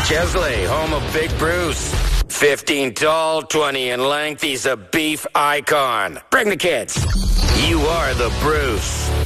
Chesley, home of Big Bruce. 15 tall, 20 in length. He's a beef icon. Bring the kids. You are the Bruce.